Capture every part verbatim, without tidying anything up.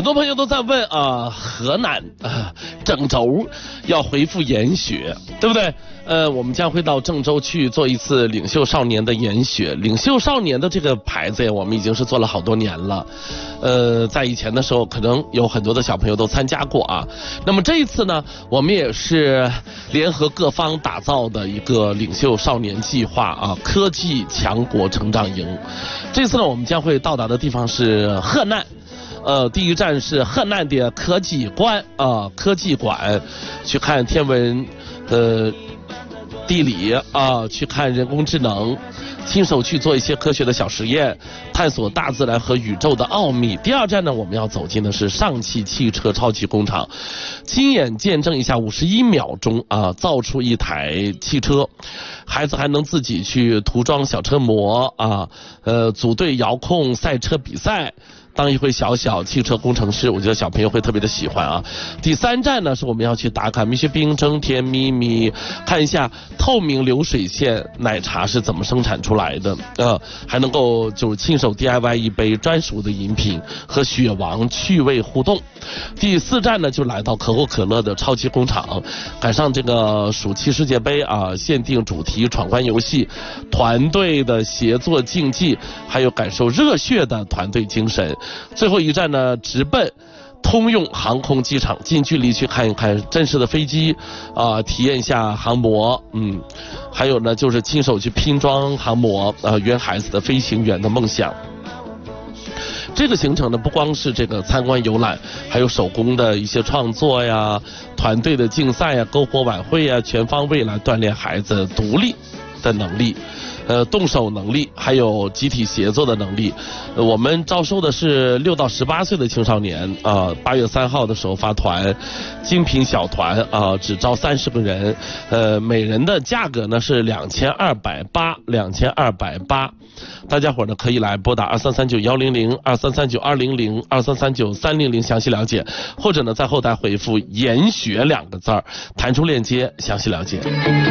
多朋友都在问啊，河南啊郑州要恢复研学，对不对？呃，我们将会到郑州去做一次领袖少年的研学。领袖少年的这个牌子呀，我们已经是做了好多年了。呃，在以前的时候，可能有很多的小朋友都参加过啊。那么这一次呢，我们也是联合各方打造的一个领袖少年计划啊，科技强国成长营。这次呢，我们将会到达的地方是河南。呃，第一站是河南的科技馆啊、呃，科技馆去看天文，呃。地理啊，去看人工智能，亲手去做一些科学的小实验，探索大自然和宇宙的奥秘。第二站呢，我们要走进的是上汽汽车超级工厂，亲眼见证一下五十一秒钟啊造出一台汽车，孩子还能自己去涂装小车模啊，呃，组队遥控赛车比赛。当一回小小汽车工程师，我觉得小朋友会特别的喜欢啊。第三站呢，是我们要去打卡蜜雪冰城甜蜜蜜，看一下透明流水线奶茶是怎么生产出来的，呃，还能够就是亲手 D I Y 一杯专属的饮品，和雪王趣味互动。第四站呢，就来到可口可乐的超级工厂，赶上这个暑期世界杯啊，限定主题闯关游戏，团队的协作竞技，还有感受热血的团队精神。最后一站呢，直奔通用航空机场，近距离去看一看真实的飞机啊、呃，体验一下航模，嗯，还有呢就是亲手去拼装航模啊、呃，圆孩子的飞行员的梦想。这个行程呢，不光是这个参观游览，还有手工的一些创作呀，团队的竞赛呀，篝火晚会呀，全方位来锻炼孩子独立的能力。呃，动手能力，还有集体协作的能力。呃、我们招收的是六到十八岁的青少年啊。八、呃、月三号的时候发团，精品小团啊、呃，只招三十个人。呃，每人的价格呢是两千二百八，两千二百八。大家伙呢可以来拨打二三三九幺零零、二三三九二零零、二三三九三零零详细了解，或者呢在后台回复“研学”两个字儿，弹出链接详细了解。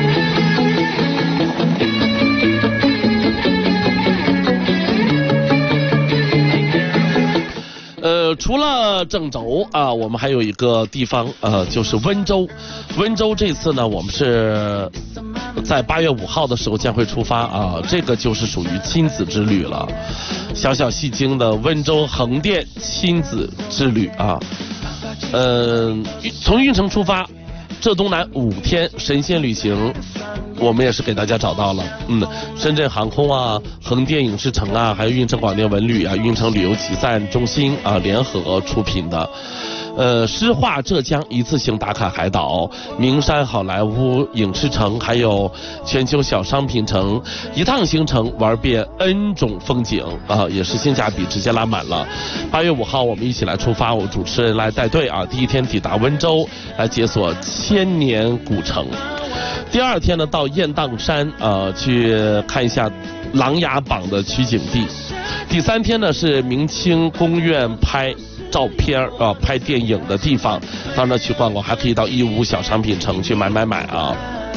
呃，除了郑州啊，我们还有一个地方，呃，就是温州。温州这次呢，我们是在八月五号的时候将会出发啊，这个就是属于亲子之旅了。小小戏精的温州横店亲子之旅啊，呃，从运城出发，浙东南五天神仙旅行。我们也是给大家找到了，嗯，深圳航空啊、横店影视城啊，还有运城广电文旅啊、运城旅游集散中心啊联合出品的。呃，诗画浙江一次性打卡海岛、名山好莱坞影视城，还有全球小商品城，一趟行程玩遍 N 种风景啊，也是性价比直接拉满了。八月五号我们一起来出发，我主持人来带队啊，第一天抵达温州，来解锁千年古城。第二天呢，到雁荡山呃去看一下琅琊榜的取景地。第三天呢是明清宫苑拍照片啊、呃，拍电影的地方，到那去逛逛，还可以到义乌小商品城去买买买啊。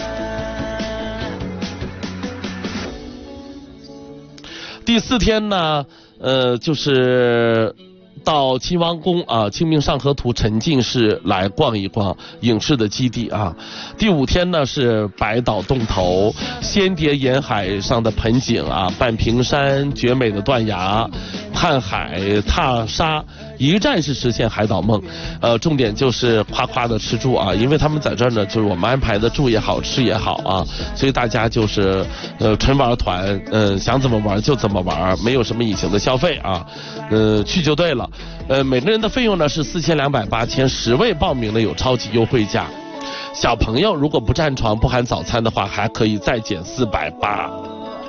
第四天呢，呃，就是到亲王宫啊，清明上河图沉浸式来逛一逛影视的基地啊。第五天呢是百岛洞头，仙蝶沿海上的盆景啊，半屏山绝美的断崖，看海踏沙，一站式实现海岛梦。呃，重点就是夸夸的吃住啊，因为他们在这儿呢，就是我们安排的住也好，吃也好啊，所以大家就是呃纯玩团，呃想怎么玩就怎么玩，没有什么隐形的消费啊，呃去就对了。呃，每个人的费用呢是四千两百八，前十位报名的有超级优惠价。小朋友如果不占床不含早餐的话，还可以再减四百八。